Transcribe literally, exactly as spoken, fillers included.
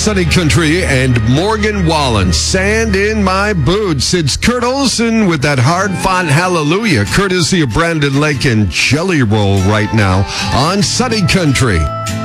Sunny Country and Morgan Wallen. Sand in my boots. It's Kurt Olson with that hard-fought hallelujah, courtesy of Brandon Lake and Jelly Roll right now on Sunny Country.